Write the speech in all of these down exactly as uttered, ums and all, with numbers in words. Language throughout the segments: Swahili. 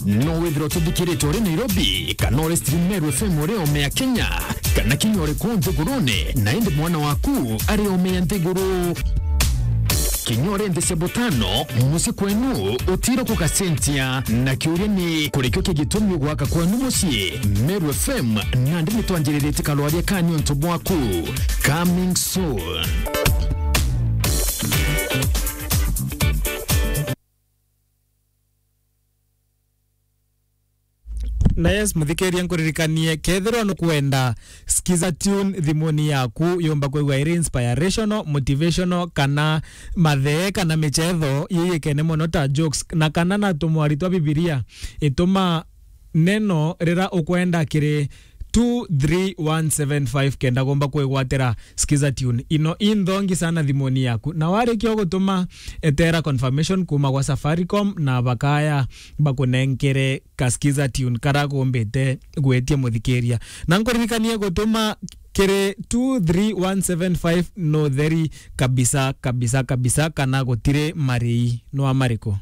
no withiro tudikirite uri Nairobi kana uri stream Meru F M uri Omea Kenya kana kinyore kunze gurone na indi mwana waku ari Omea Ntiguru kinyore ndese botano musi kwenu utiro kukasentia na kiuri ni kurekyo kigitumi gwaka kwenu musi Meru F M na ndini tuanjirite kalwaria kanyo ntobo waku coming soon. Na yes, muthikeri nkuririkanie kethiro no kwenda skiza tune thimoni yaku yomba kwigwa iri inspirational, motivational kana mathe kana michetho yiye kene mono ta jokes na kana na tumwari twa Biblia ituma neno rira ukwenda kiri two three one seven five kenda gomba kwegwatira skiza tune ino indongi sana thimoni yaku na wari kyo gutuma etera confirmation kuma kwa Safaricom na bakaya bakunenkere ka skiza tune kara gombete gwetie muthikeria na nkuririkanie gutuma kere two three one seven five no theri kabisa kabisa kabisa kana gutire marei no amariko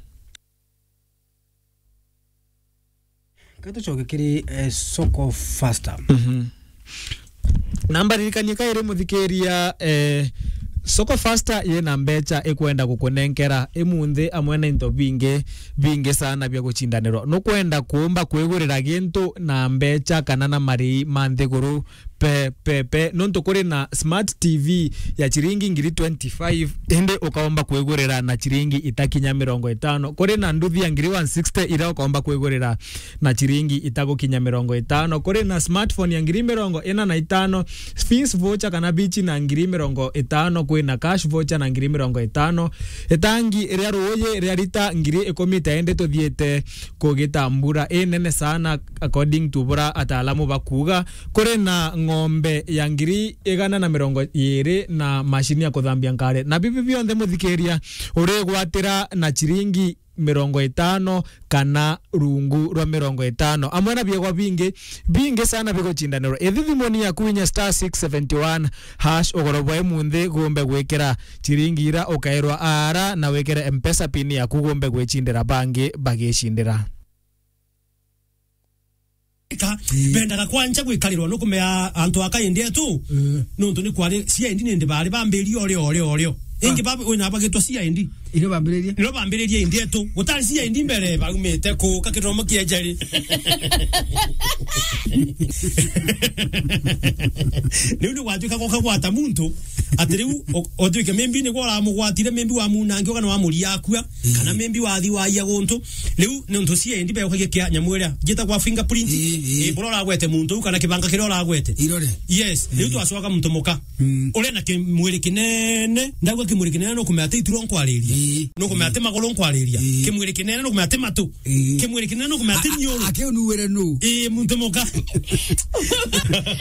kato choke kiri eh, soko faster. Mhm. Namba ririkanie kaire muthikeria eh soko faster ye na mbecha ekwenda gukunenkera emunthi amwe na into binge binge sana bya guchindaniro no kwenda kuomba kwegurira gintu na mbecha kana na mari manthiguru pe pe pe no ntokore na smart T V ya chiringi ngiri twenty-five ende ukaomba kwegurira na chiringi itakinya mirongo itano kore na nduthi ya ngiri one sixty ira ukaomba kwegurira na chiringi itagukinya mirongo itano kore na smartphone ya ngiri mirongo ina na itano fees voucher kana bichi na ngiri mirongo itano kwina cash voucher na ngiri mirongo itano etangi ria roye ria rita ngiri ikumi taende tuthiete kugitambura enene sana according to bura ataalamu bakuga kore na ngombe ya ngiri igana na mirongo iri na mashini ya kuthambia ngare na bibi bionthe muthikeria uri gwatira na chiringi mirongo itano kana rungu rwa mirongo itano amwe na biegwa bingi bingi sana bigo chindaniro ethithimoni ya kuinya star six seven one hash ogorobwa emunthi gombe gwekera chiringi ira ukairwa ara na wekera M-Pesa pin ya kugombe gwechindira bangi bagishindira ka benda kwanja gwikalirwa no kumea antu akaende tu no ntu ni kwari cia indi ni ndibari bambiri ore ore ore ingi babu una bagitwa cia indi iro bambiririe iro bambiririe indi tu gutari cia indi mbere bagumete ku kakitomo kiejeri ni ndu watuka kwa kwata muntu atiriu otuike membi ni gora mugwatire membi wa munangi kana wa muri yakua kana membi wa thi wa ya guntu riu ni ntu cia indi be ukagikia nyamwira gita kwa fingerprint e borora gwete muntu kana kibanga kirora gwete irore yes riu twacoka muntu muka ure na kimwiri kinene ndagwa kimwiri kinene no kumate ituro nkwariria no kumate magolo nkwariria kimwiri kinene no kumate matu kimwiri kinene no kumate nyoro akeu nuwere no e muntu muka